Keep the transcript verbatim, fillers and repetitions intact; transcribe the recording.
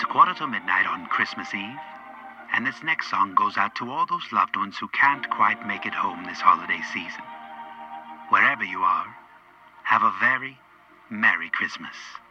a quarter to midnight on Christmas Eve, and this next song goes out to all those loved ones who can't quite make it home this holiday season. Wherever you are, have a very Merry Christmas.